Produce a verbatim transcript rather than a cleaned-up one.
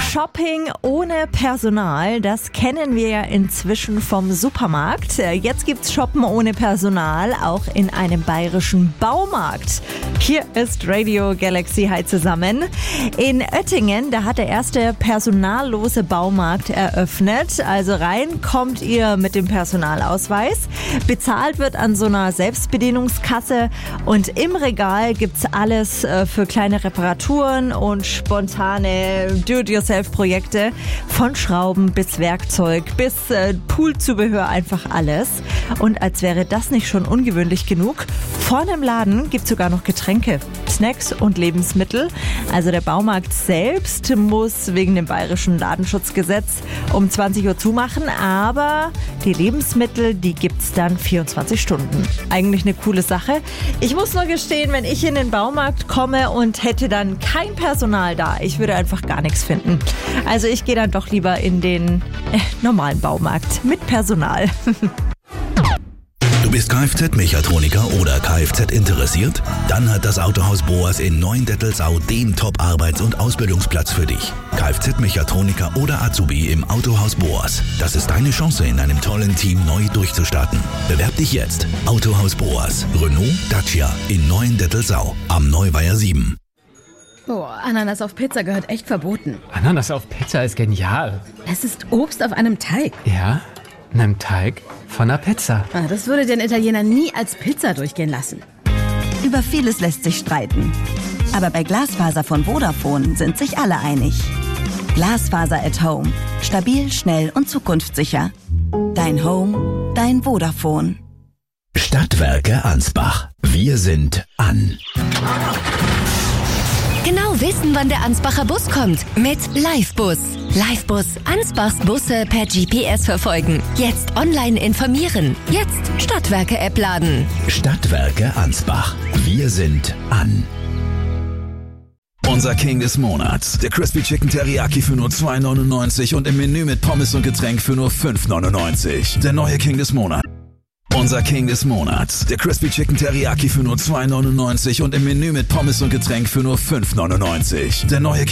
Shopping ohne Personal, das kennen wir ja inzwischen vom Supermarkt. Jetzt gibt's Shoppen ohne Personal auch in einem bayerischen Baumarkt. Hier ist Radio Galaxy. Hi zusammen. In Oettingen, da hat der erste personallose Baumarkt eröffnet. Also rein kommt ihr mit dem Personalausweis. Bezahlt wird an so einer Selbstbedienungskasse und im Regal gibt's alles für kleine Reparaturen und spontane Do-it-yourself-Projekte. Von Schrauben bis Werkzeug bis äh, Poolzubehör, einfach alles. Und als wäre das nicht schon ungewöhnlich genug, vorne im Laden gibt's sogar noch Getränke, Snacks und Lebensmittel. Also der Baumarkt selbst muss wegen dem bayerischen Ladenschutzgesetz um zwanzig Uhr zumachen, aber die Lebensmittel, die gibt's dann vierundzwanzig Stunden. Eigentlich eine coole Sache. Ich muss nur gestehen, wenn ich in den Baumarkt komme und hätte dann kein Personal da, ich würde einfach gar nichts finden. Also ich gehe dann doch lieber in den äh, normalen Baumarkt mit Personal. Du bist Kfz-Mechatroniker oder Kfz interessiert? Dann hat das Autohaus Boas in Neuendettelsau den Top-Arbeits- und Ausbildungsplatz für dich. Kfz-Mechatroniker oder Azubi im Autohaus Boas. Das ist deine Chance, in einem tollen Team neu durchzustarten. Bewerb dich jetzt. Autohaus Boas. Renault, Dacia in Neuendettelsau am Neuweiher sieben. Boah, Ananas auf Pizza gehört echt verboten. Ananas auf Pizza ist genial. Es ist Obst auf einem Teig. Ja, einem Teig von einer Pizza. Ah, das würde den Italiener nie als Pizza durchgehen lassen. Über vieles lässt sich streiten. Aber bei Glasfaser von Vodafone sind sich alle einig. Glasfaser at Home. Stabil, schnell und zukunftssicher. Dein Home, dein Vodafone. Stadtwerke Ansbach. Wir sind an. Genau wissen, wann der Ansbacher Bus kommt. Mit Livebus. Livebus. Ansbachs Busse per G P S verfolgen. Jetzt online informieren. Jetzt Stadtwerke-App laden. Stadtwerke Ansbach. Wir sind an. Unser King des Monats. Der Crispy Chicken Teriyaki für nur zwei neunundneunzig und im Menü mit Pommes und Getränk für nur fünf neunundneunzig. Der neue King des Monats. Unser King des Monats. Der Crispy Chicken Teriyaki für nur zwei neunundneunzig und im Menü mit Pommes und Getränk für nur fünf neunundneunzig. Der neue